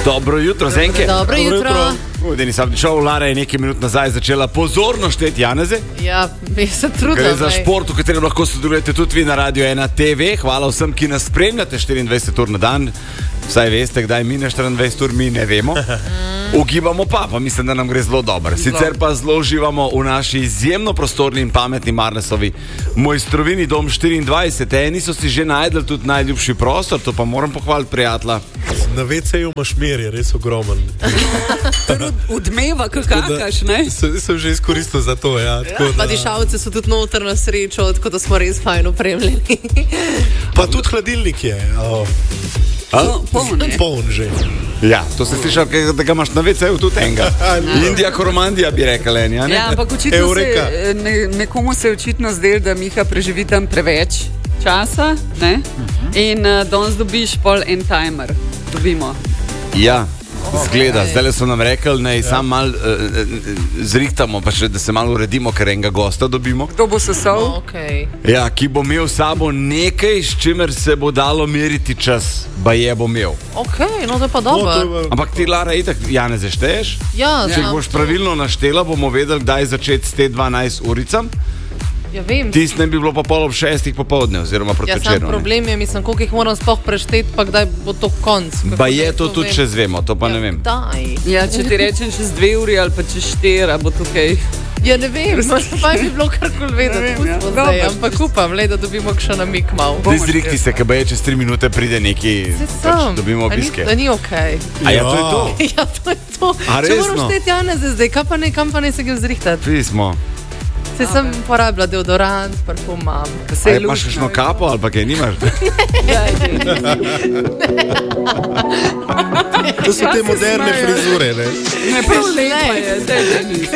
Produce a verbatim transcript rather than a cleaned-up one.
Dobro jutro, Zenke. Dobro jutro. Udeni sam šel, Lara je nekaj minut nazaj začela pozorno šteti Janeze. Ja, mi se trudim. Gre za šport, v katerem lahko sodelujete tudi vi na Radio ena te ve. Hvala vsem, ki nas spremljate štiriindvajset ur na dan. Vsaj veste, kdaj mine štiriindvajset ur, mi ne vemo. Ugibamo pa, pa mislim, da nam gre zelo dobro. Sicer pa zelo uživamo v naši izjemno prostorni in pametni Marnesovi mojstrovini Dom štiriindvajset. Eni so si že najdeli tudi najljubši prostor, to pa moram pohvaliti prijatelja. Na ve ce-ju imaš mer, je res ogromen. Odmeva, kakakaš, ne? Sem, sem že izkoristil za to, ja. Tako Pa da, dišavci so tudi noter na srečo, tako da smo res fajn opremljeni. pa tudi hladilnik je. Oh, Poln je. poln že. Ja, to se sliša, da ga imaš na ve ce-ju tudi enega. Indija Koromandija bi rekla eni, a ne? Ja, ampak očitno Eureka. se, ne, nekomu se je očitno zdel, da Miha preživi tam preveč časa, ne? In uh, danes dobiš pol en timer. Dobimo. Ja, zgleda. Zdaj so nam rekli, naj sam mal uh, zrihtamo, pa še, da se malo uredimo, ker enega gosta dobimo. Kdo bo sesal? Okay. Ja, ki bo imel s sabo nekaj, s čimer se bo dalo meriti čas. Ba je bo imel. ok, no to je pa No, to je dobro. pa- Ampak ti, Lara, itak Janeze šteješ? Ja, Če jih znam boš to. pravilno naštela, bomo vedeli, kdaj začeti s te dvanajst uricam. Ja, vem. Tis ne bi bilo pa pol ob šestih popoldne, oziroma proti Ja, sam večeru. ne. problem je, mislim, koliko jih moram sploh prešteti, pa kdaj bo to konc. Kako Ba je naj to tudi vem? še zvemo, to pa ne vem. Daj. Ja, če ti rečem čez dve uri ali pa čez štiri, a bo tukaj. Ja, ne vem, pa bi bilo karkoli vedeti, Ne vem, ja. pustimo zdaj, Dobro. ampak upam, le, da dobimo še namik mal. Ti zrihti se, kaj ba je čez tri minute pride neki, Se pač sem. dobimo A ni- obiske. Da ni ok. A ja, to je to. Ja, to je to. A Če moram resno? šteti Janeze zdaj, kam pa ne, kam pa ne se ga zrihtati. Pismo. Se sem porabila deodorant, parfum imam. Se A je imaš kakšno kapo ali pa kaj nimaš? To so te moderne frizure, ne? Ne, pa lepa je, daj, daj,